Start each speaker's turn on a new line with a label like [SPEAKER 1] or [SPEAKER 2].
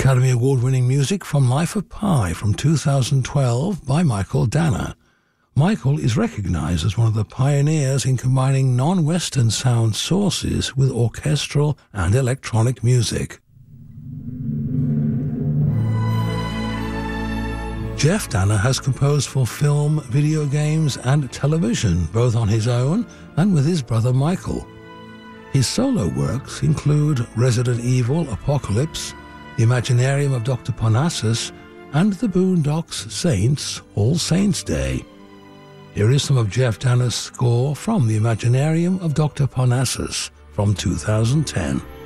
[SPEAKER 1] Academy Award-winning music from Life of Pi from 2012 by Michael Danner. Michael is recognized as one of the pioneers in combining non-Western sound sources with orchestral and electronic music. Jeff Danner has composed for film, video games, and television, both on his own and with his brother Michael. His solo works include Resident Evil Apocalypse, The Imaginarium of Dr. Parnassus, and The Boondocks Saints All Saints Day. Here is some of Jeff Danner's score from The Imaginarium of Dr. Parnassus from 2010.